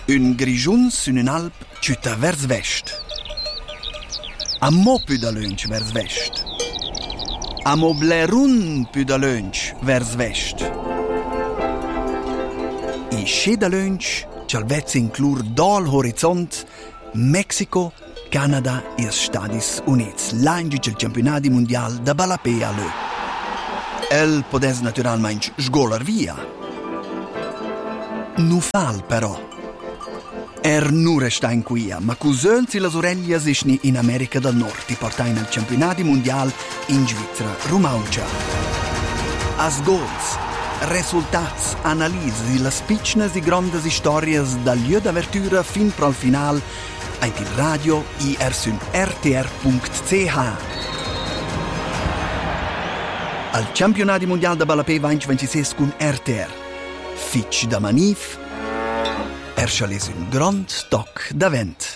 Un grigiun sün un alp ciuta vers vest. A mo pü da lunch vers vest. A mo blerun pü da lunch vers vest. I sche da lunch c'al vezz inclur dal horizont Mexico, Canada e els Stadis Units, l'any del campionati mondial da balapé a lö. El podes naturalmein sgolar via. Nu fal però. Nu resta in quia, ma cusöns e las oreglias isni in America del Nord ti portain al campionati mondial in Svizzera, Romauncia. As gols, resultats, analisi e las piccnas e grandes historias dal lieu d'avertura fin pro al final ein il radio IR rtr.ch. Al campionati mondial da balapé 2026 con RTR. Fitch da manif, erschales un grand toc da vent.